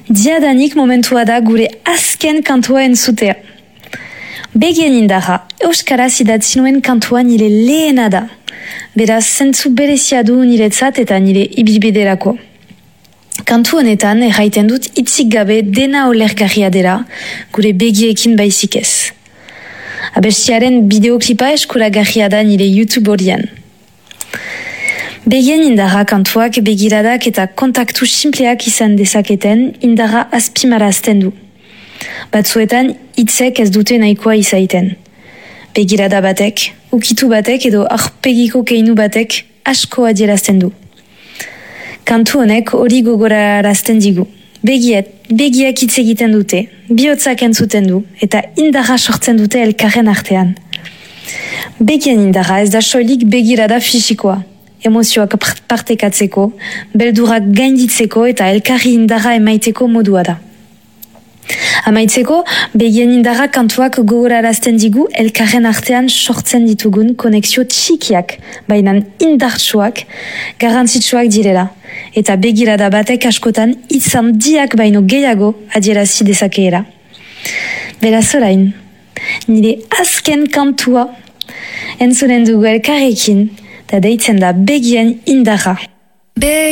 Diadanik momentua da gure azken kantua entzutea. Begien indarra, euskaraz idatzi nuen kantua nire lehena da. Beraz, zentzu berezia du niretzat eta nire ibilbiderako. Kantu honetan erraiten dut hitzik gabe dena olergarria dela, gure begiekin baizik ez. Abestiaren bideoklipa eskuragarria da nire YouTube horian. Begien indarra kantuak begiradak eta kontaktu simpleak izan dezaketen indarra azpimarazten du. Batzuetan hitzek ez dute nahikoa izaiten. Begirada batek, ukitu batek edo aurpegiko keinu batek asko adierazten du. Kantu honek hori gogorarazten digu. Begiak hitz egiten dute, bihotzak entzuten du eta indarra sortzen dute elkarren artean. Begien indarra ez da soilik begirada fisikoa. Emozioak partekatzeko, beldurak gainditzeko eta elkarri indarra emaiteko modua da. Amaitzeko, begien indarra kantuak gogorarazten digu elkarren artean sortzen ditugun konexio txikiak, baina indartsuak, garrantzitsuak direla, eta begirada batek askotan hitz handiak baino gehiago adierazi dezakeela. Beraz orain, nire azken kantua entzunen dugu elkarrekin, eta deitzen da begien indarra.